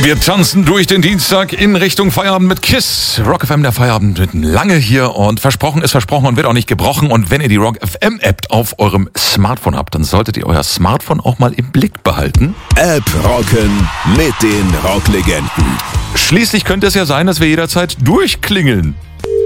Wir tanzen durch den Dienstag in Richtung Feierabend mit KISS. Rock FM, der Feierabend wird lange hier und versprochen ist versprochen und wird auch nicht gebrochen. Und wenn ihr die Rock FM App auf eurem Smartphone habt, dann solltet ihr euer Smartphone auch mal im Blick behalten. App rocken mit den Rocklegenden. Schließlich könnte es ja sein, dass wir jederzeit durchklingeln.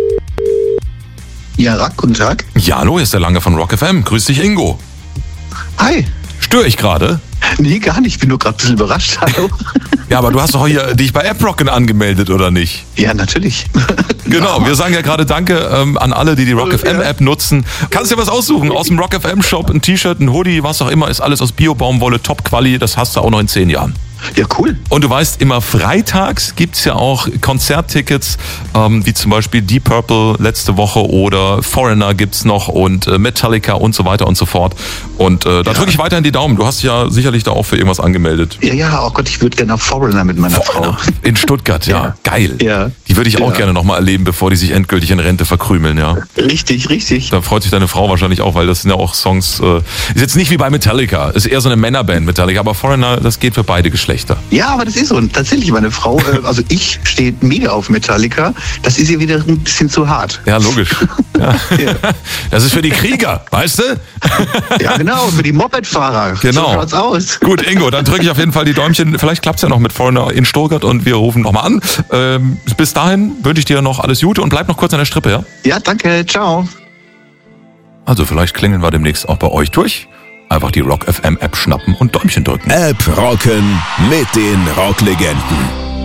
Ja, Rack, guten Tag. Ja, hallo, hier ist der Lange von Rock FM. Grüß dich, Ingo. Hi. Störe ich gerade? Nee, gar nicht. Ich bin nur gerade ein bisschen überrascht. Hallo. Ja, aber du hast doch hier dich bei App Rocken angemeldet, oder nicht? Ja, natürlich. Genau, wir sagen ja gerade Danke an alle, die Rock FM App nutzen. Kannst dir was aussuchen aus dem Rock FM Shop, ein T-Shirt, ein Hoodie, was auch immer, ist alles aus Bio-Baumwolle, Top-Quali, das hast du auch noch in 10 Jahren. Ja, cool. Und du weißt, immer freitags gibt's ja auch Konzerttickets, wie zum Beispiel Deep Purple letzte Woche oder Foreigner gibt's noch und Metallica und so weiter und so fort. Und da drücke ich weiterhin die Daumen. Du hast ja sicherlich da auch für irgendwas angemeldet. Ja, oh Gott, ich würde gerne auf Foreigner mit meiner Frau. In Stuttgart, ja. Geil. Ja. Die würde ich auch gerne nochmal erleben, bevor die sich endgültig in Rente verkrümeln, ja. Richtig. Da freut sich deine Frau wahrscheinlich auch, weil das sind ja auch Songs, ist jetzt nicht wie bei Metallica, ist eher so eine Männerband Metallica, aber Foreigner, das geht für beide Geschlechter. Ja, aber das ist so. Und tatsächlich, meine Frau, also ich stehe mega auf Metallica, das ist ihr wieder ein bisschen zu hart. Ja, logisch. Ja. Das ist für die Krieger, weißt du? Ja, genau, für die Mopedfahrer. Genau. So schaut's aus. Gut, Ingo, dann drücke ich auf jeden Fall die Däumchen. Vielleicht klappt's ja noch mit Foreigner in Stuttgart und wir rufen nochmal an. Bis dahin wünsche ich dir noch alles Gute und bleib noch kurz an der Strippe, ja? Ja, danke. Ciao. Also vielleicht klingeln wir demnächst auch bei euch durch. Einfach die Rock FM App schnappen und Däumchen drücken. App rocken mit den Rocklegenden.